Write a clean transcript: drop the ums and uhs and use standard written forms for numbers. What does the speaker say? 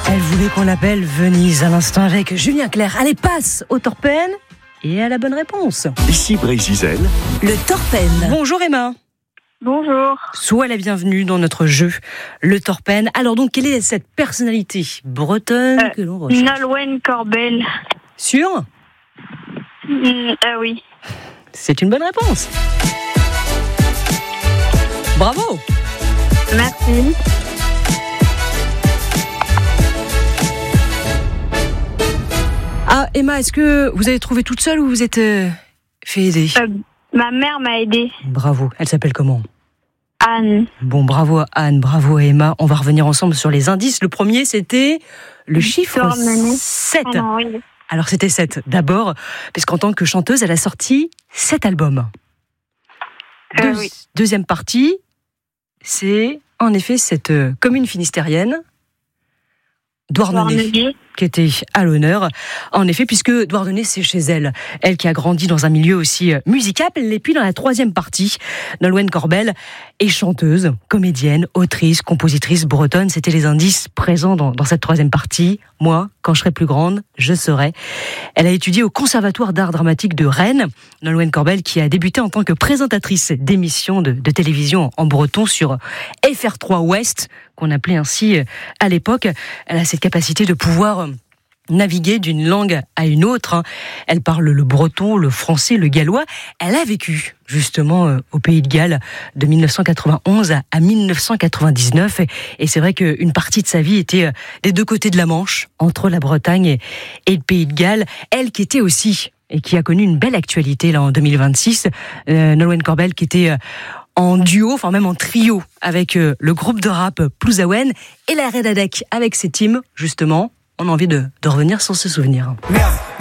Elle voulait qu'on l'appelle Venise à l'instant avec Julien Clerc. Allez, passe au Torpen et à la bonne réponse. Ici Brésil. Le Torpen. Bonjour Emma. Bonjour. Sois la bienvenue dans notre jeu, le Torpen. Alors donc, quelle est cette personnalité bretonne que l'on recherche? Nolwenn Corbel. Sûr? Oui. C'est une bonne réponse. Bravo. Merci. Ah, Emma, est-ce que vous avez trouvé toute seule ou vous êtes fait aider? Ma mère m'a aidée. Bravo. Elle s'appelle comment? Anne. Bon, bravo à Anne, bravo à Emma. On va revenir ensemble sur les indices. Le premier, c'était le chiffre 7. Ah non, oui. Alors, c'était 7 d'abord, puisqu'en tant que chanteuse, elle a sorti 7 albums. Oui. Deuxième partie, c'est en effet cette commune finistérienne, Douarnenez, qui était à l'honneur, en effet, puisque Douarnenez, c'est chez elle. Elle qui a grandi dans un milieu aussi musical. Et puis, dans la troisième partie, Nolwenn Corbel est chanteuse, comédienne, autrice, compositrice bretonne. C'était les indices présents dans cette troisième partie. Moi, quand je serai plus grande, je serai. Elle a étudié au Conservatoire d'art dramatique de Rennes. Nolwenn Corbel, qui a débuté en tant que présentatrice d'émissions de télévision en breton sur FR3 Ouest, qu'on appelait ainsi à l'époque. Elle a cette capacité de pouvoir naviguer d'une langue à une autre. Elle parle le breton, le français, le gallois. Elle a vécu justement au Pays de Galles de 1991 à 1999. Et c'est vrai qu'une partie de sa vie était des deux côtés de la Manche, entre la Bretagne et le Pays de Galles. Elle qui était aussi, et qui a connu une belle actualité là en 2026, Nolwenn Corbel qui était en duo, enfin même en trio, avec le groupe de rap Plouzaouen et la Redadec avec ses teams, justement. On a envie de revenir sur ce souvenir.